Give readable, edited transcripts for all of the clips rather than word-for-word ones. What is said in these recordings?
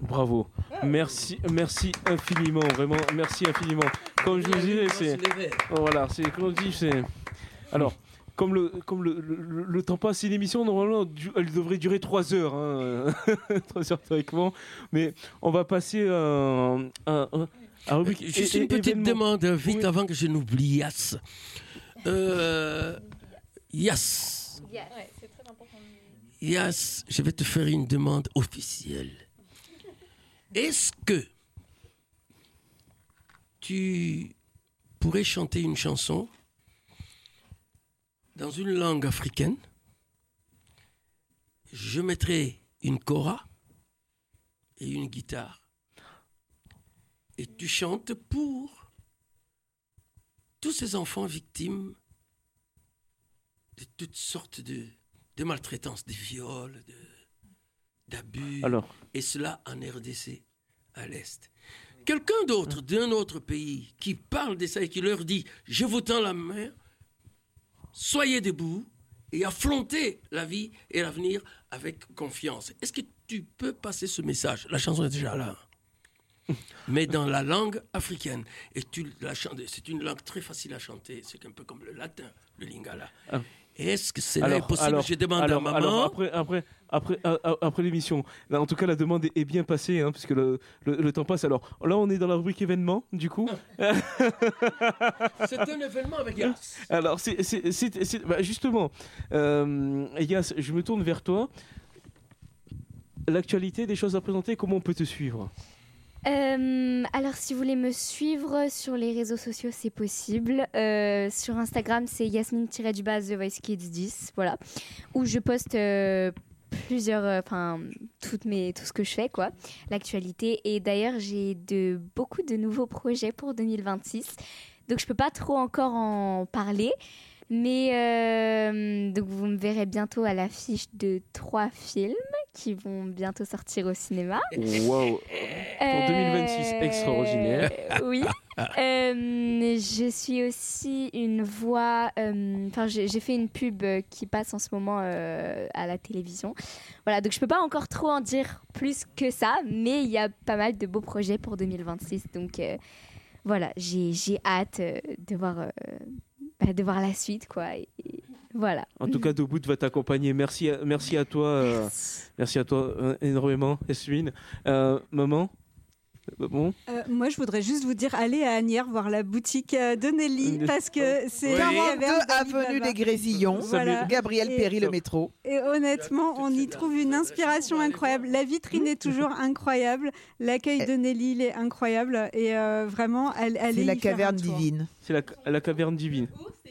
Bravo. Merci infiniment, vraiment, merci infiniment. Comme je vous disais, c'est voilà, c'est comme je dis, c'est alors. Comme le temps passe, c'est une émission, normalement, elle devrait durer 3 heures, 3 heures théoriquement, mais on va passer à rubrique. Juste une petite demande, vite, avant que je n'oublie, Yass. Yass. Ouais, c'est très important. Yass, je vais te faire une demande officielle. Est-ce que tu pourrais chanter une chanson dans une langue africaine? Je mettrai une kora et une guitare. Et tu chantes pour tous ces enfants victimes de toutes sortes de maltraitances, de viols, d'abus. Alors. Et cela en RDC, à l'Est. Quelqu'un d'autre, d'un autre pays, qui parle de ça et qui leur dit « Je vous tends la main », soyez debout et affrontez la vie et l'avenir avec confiance. Est-ce que tu peux passer ce message? La chanson est déjà là. Mais dans la langue africaine. Et tu la chantes. C'est une langue très facile à chanter. C'est un peu comme le latin, le lingala. Ah. Est-ce que c'est possible? Je demande à maman. Alors après l'émission. Là, en tout cas, la demande est bien passée, puisque le temps passe. Alors là, on est dans la rubrique événement, du coup. C'est un événement avec Yass. Alors, justement, Yass, je me tourne vers toi. L'actualité, des choses à présenter, comment on peut te suivre? Alors, si vous voulez me suivre sur les réseaux sociaux, c'est possible. Sur Instagram, c'est Yasmine-The Voice Kids 10, voilà, où je poste plusieurs, tout ce que je fais, quoi, l'actualité. Et d'ailleurs, j'ai beaucoup de nouveaux projets pour 2026, donc je peux pas trop encore en parler. Mais donc vous me verrez bientôt à l'affiche de 3 films qui vont bientôt sortir au cinéma. Wow. Pour 2026, extraordinaire. Oui. Je suis aussi une voix. J'ai fait une pub qui passe en ce moment à la télévision. Voilà, donc je peux pas encore trop en dire plus que ça, mais il y a pas mal de beaux projets pour 2026. Donc voilà, j'ai hâte de voir la suite, quoi. Et voilà. En tout cas, Dobout va t'accompagner. Merci à toi. Merci à toi énormément, Yasmine. Maman. Bon. Moi, je voudrais juste vous dire, allez à Asnières voir la boutique de Nelly, parce que c'est 42 avenue des Grésillons, voilà. Gabriel Péry, le métro. Et honnêtement, on y trouve une inspiration incroyable. La vitrine est toujours incroyable. L'accueil de Nelly, il est incroyable. Et vraiment, c'est la caverne divine. C'est la caverne divine.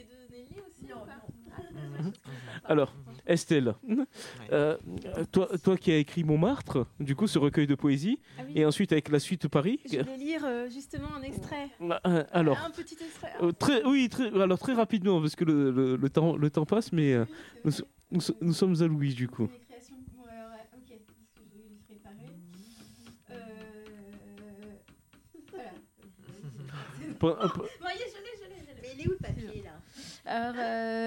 Alors, Estelle, toi qui as écrit Montmartre, du coup, ce recueil de poésie, et ensuite avec la suite Paris. Je vais lire justement un extrait. Alors, un petit extrait. Très rapidement, parce que le temps passe, mais nous sommes à Louise, du coup. Ok, est-ce que je vais préparer voilà. Voyez, je l'ai. Mais il est où le papier, là? Alors,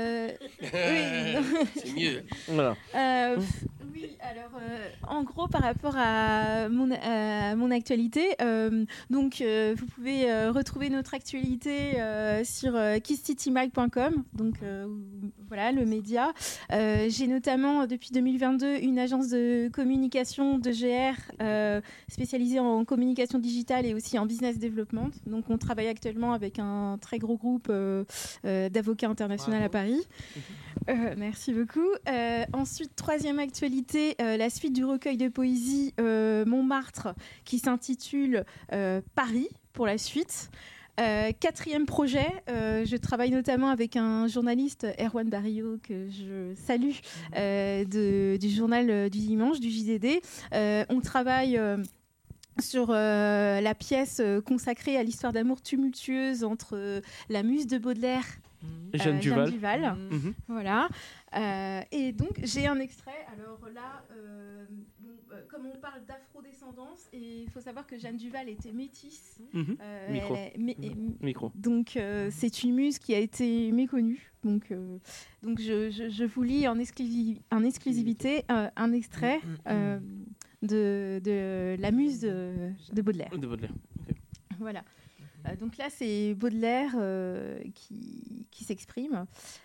c'est mieux. Voilà. Oui, alors en gros par rapport à mon actualité, donc vous pouvez retrouver notre actualité sur kisscitymag.com, donc voilà le média. J'ai notamment depuis 2022 une agence de communication de GR spécialisée en communication digitale et aussi en business development. Donc on travaille actuellement avec un très gros groupe d'avocats international à Paris. Merci beaucoup. Ensuite, troisième actualité, la suite du recueil de poésie Montmartre qui s'intitule Paris pour la suite. Quatrième projet, je travaille notamment avec un journaliste, Erwan Barrio, que je salue, du journal du dimanche, du JDD. On travaille sur la pièce consacrée à l'histoire d'amour tumultueuse entre la muse de Baudelaire Jeanne Duval. Voilà. Et donc, j'ai un extrait. Alors là, comme on parle d'afrodescendance, et il faut savoir que Jeanne Duval était métisse. Micro. Donc, c'est une muse qui a été méconnue. Donc je vous lis en exclusivité un extrait de la muse de Baudelaire. De Baudelaire. Okay. Voilà. Donc là, c'est Baudelaire qui s'exprime.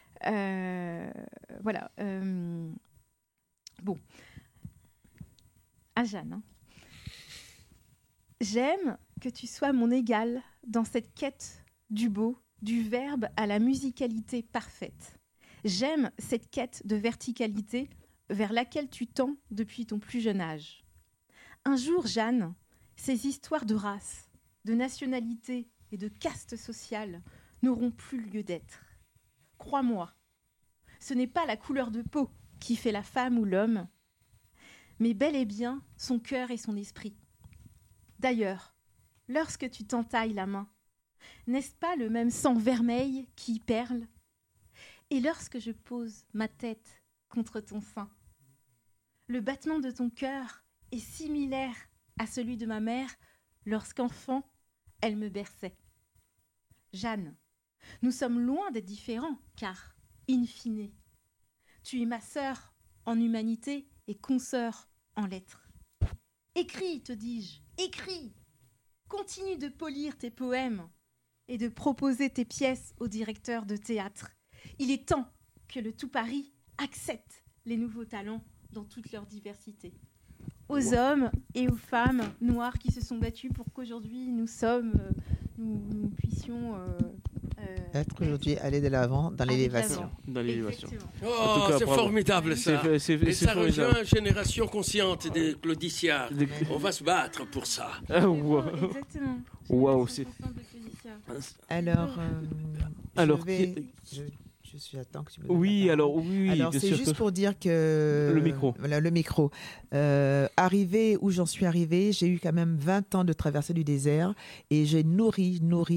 Voilà. Bon. À Jeanne. J'aime que tu sois mon égal dans cette quête du beau, du verbe à la musicalité parfaite. J'aime cette quête de verticalité vers laquelle tu tends depuis ton plus jeune âge. Un jour, Jeanne, ces histoires de race, de nationalité et de caste sociale n'auront plus lieu d'être. Crois-moi, ce n'est pas la couleur de peau qui fait la femme ou l'homme, mais bel et bien son cœur et son esprit. D'ailleurs, lorsque tu t'entailles la main, n'est-ce pas le même sang vermeil qui y perle ? Et lorsque je pose ma tête contre ton sein, le battement de ton cœur est similaire à celui de ma mère lorsqu'enfant, elle me berçait. Jeanne, nous sommes loin d'être différents, car, in fine, tu es ma sœur en humanité et consœur en lettres. Écris, te dis-je, écris. Continue de polir tes poèmes et de proposer tes pièces au directeur de théâtre. Il est temps que le tout Paris accepte les nouveaux talents dans toute leur diversité. Aux hommes et aux femmes noires qui se sont battus pour qu'aujourd'hui nous puissions être aujourd'hui, aller de l'avant dans l'élévation. Dans l'élévation. Oh, c'est formidable ça. Et ça rejoint Génération Consciente de Claudiciard. On va se battre pour ça. Wow. Exactement. Wow, Alors, je suis à temps que tu me donnes oui, alors c'est juste pour dire que le micro. Voilà, le micro. Arrivé où j'en suis arrivée, j'ai eu quand même 20 ans de traversée du désert et j'ai nourri,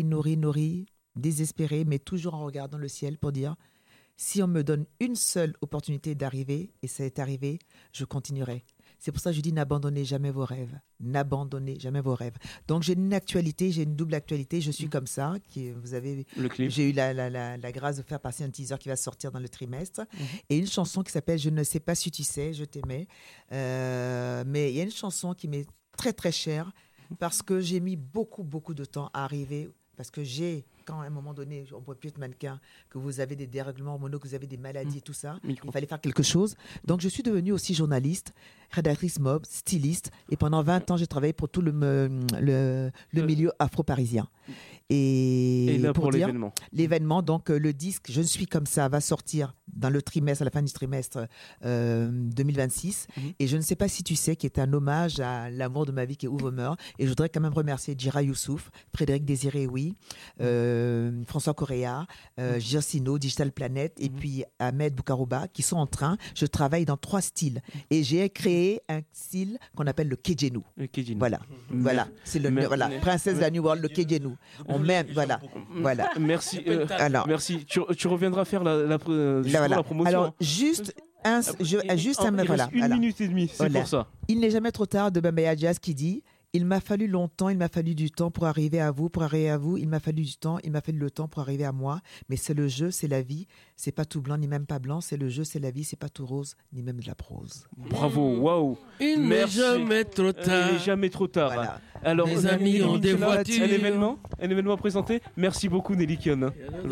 désespéré, mais toujours en regardant le ciel pour dire si on me donne une seule opportunité d'arriver, et ça est arrivé, je continuerai. C'est pour ça que je dis n'abandonnez jamais vos rêves. N'abandonnez jamais vos rêves. Donc j'ai une actualité, j'ai une double actualité. Je suis comme ça. Vous avez, le clip. J'ai eu la grâce de faire passer un teaser qui va sortir dans le trimestre. Et une chanson qui s'appelle Je ne sais pas si tu sais, je t'aimais. Mais il y a une chanson qui m'est très très chère parce que j'ai mis beaucoup de temps à arriver. Parce que quand à un moment donné, on ne peut plus être mannequin, que vous avez des dérèglements hormonaux, que vous avez des maladies et tout ça, il fallait faire quelque chose. Donc, je suis devenue aussi journaliste, rédactrice mode, styliste. Et pendant 20 ans, j'ai travaillé pour tout le milieu afro-parisien. Et là, pour dire, l'événement, donc le disque Je ne suis comme ça va sortir dans le trimestre, à la fin du trimestre 2026. Et Je ne sais pas si tu sais, qui est un hommage à l'amour de ma vie qui est Uwe Meur. Et je voudrais quand même remercier Djira Youssouf, Frédéric Désiré, François Correa, Girsino, Digital Planet et puis Ahmed Boukarouba qui sont en train. Je travaille dans 3 styles et j'ai créé un style qu'on appelle le Kejenu. Voilà, c'est princesse de la New World, le Kejenu. On met, voilà. Merci. Merci. Tu reviendras faire la promotion. Alors juste un, voilà. Une minute et demie, c'est pour ça. Il n'est jamais trop tard de Bambaya Jazz qui dit. Il m'a fallu longtemps, il m'a fallu du temps pour arriver à vous, il m'a fallu du temps, il m'a fallu le temps pour arriver à moi, mais c'est le jeu, c'est la vie, c'est pas tout blanc ni même pas blanc, c'est le jeu, c'est la vie, c'est pas tout rose ni même de la prose. Bravo, waouh. Il n'est jamais trop tard. Il n'est jamais trop tard. Voilà. Alors, mes amis ont des voitures. Un événement à présenter. Merci beaucoup Nelly Kion.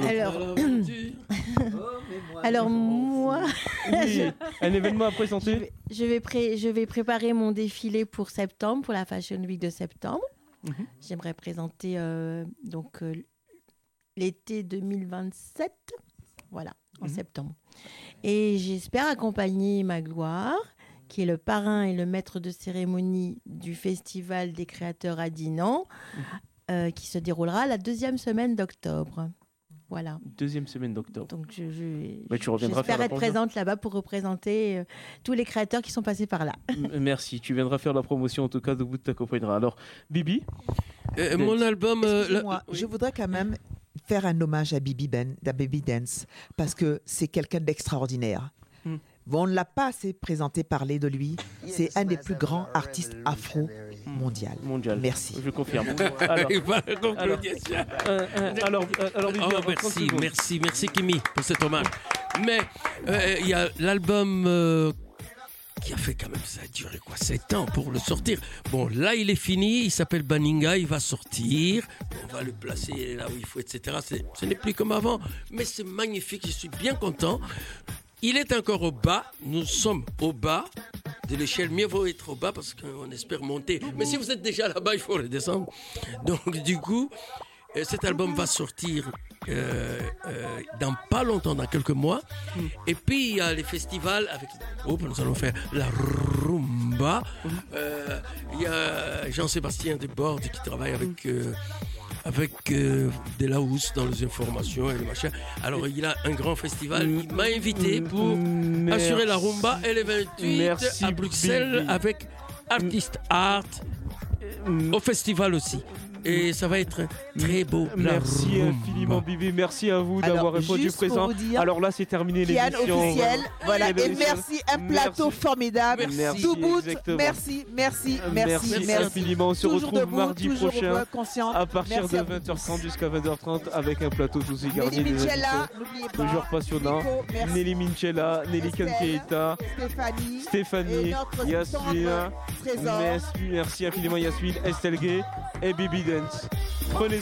Alors moi, oui, un événement à présenter. Je vais préparer mon défilé pour septembre, pour la Fashion Week de septembre. J'aimerais présenter l'été 2027, voilà, en septembre. Et j'espère accompagner Magloire, qui est le parrain et le maître de cérémonie du Festival des créateurs à Dinan, qui se déroulera la 2e semaine d'octobre. Voilà. 2e semaine d'octobre. Donc tu reviendras j'espère être présente là-bas pour représenter tous les créateurs qui sont passés par là. Merci, tu viendras faire la promotion en tout cas, Debout t'accompagnera. Alors, Bibi mon album... je voudrais quand même faire un hommage à Bibi Dance, parce que c'est quelqu'un d'extraordinaire. On ne l'a pas assez présenté, parler de lui. C'est un des plus grands artistes afro mondial. Merci. Je confirme. Merci Kimi pour cet hommage. Mais il y a l'album qui a fait quand même, ça a duré 7 ans pour le sortir. Bon, là, il est fini, il s'appelle Baninga, il va sortir, on va le placer là où il faut, etc. Ce n'est plus comme avant, mais c'est magnifique, je suis bien content. Il est encore au bas, nous sommes au bas de l'échelle, mieux vaut être au bas parce qu'on espère monter. Mais si vous êtes déjà là-bas, il faut redescendre. Donc du coup, cet album va sortir dans pas longtemps, dans quelques mois. Et puis il y a les festivals avec nous allons faire la rumba. Il y a Jean-Sébastien Desbordes qui travaille avec de la housse dans les informations et le machin. Alors il a un grand festival. Il m'a invité pour assurer la rumba et le 28 à Bruxelles avec Artist Art au festival aussi. Et ça va être très beau. Merci infiniment, Bibi. Merci à vous d'avoir répondu présent. Alors là, c'est terminé l'émission. Officiel. Voilà. Et merci, un plateau formidable. Merci. Merci infiniment. On se retrouve mardi prochain à partir de 20h30 jusqu'à 20h30 avec un plateau aussi garni des invités toujours passionnant. Nelly Minchella, Nelly Kankeita, Stéphanie, Yasmina. Merci infiniment, Yasmine, Estelle Gay et Bibi Dance. Prenez